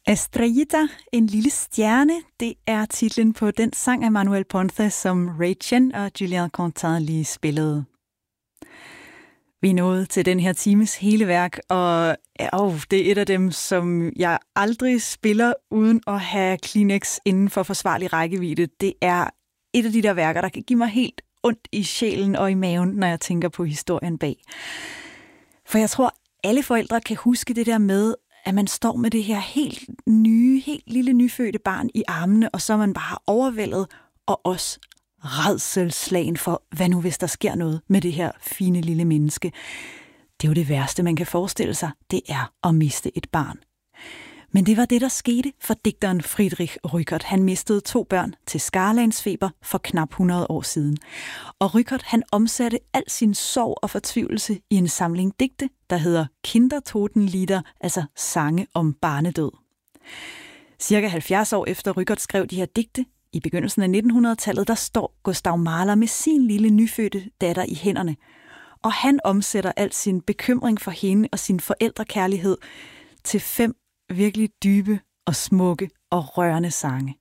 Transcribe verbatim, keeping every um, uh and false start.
Estrellita, en lille stjerne, det er titlen på den sang af Manuel Ponce, som Ray Chen og Julien Contin lige spillede. Vi er nået til den her times hele værk, og oh, det er et af dem, som jeg aldrig spiller uden at have Kleenex inden for forsvarlig rækkevidde. Det er et af de der værker, der kan give mig helt ondt i sjælen og i maven, når jeg tænker på historien bag. For jeg tror, alle forældre kan huske det der med, at man står med det her helt nye, helt lille nyfødte barn i armene, og så er man bare overvældet og også rædselsslagen for, hvad nu hvis der sker noget med det her fine lille menneske. Det er jo det værste, man kan forestille sig, det er at miste et barn. Men det var det, der skete for digteren Friedrich Rückert. Han mistede to børn til skarlagensfeber for knap hundrede år siden. Og Rückert, han omsatte al sin sorg og fortvivlelse i en samling digte, der hedder Kindertotenlieder, altså sange om barnedød. Cirka halvfjerds år efter Rückert skrev de her digte, i begyndelsen af nittenhundredetallet, der står Gustav Mahler med sin lille nyfødte datter i hænderne. Og han omsætter al sin bekymring for hende og sin forældrekærlighed til fem virkelig dybe og smukke og rørende sange.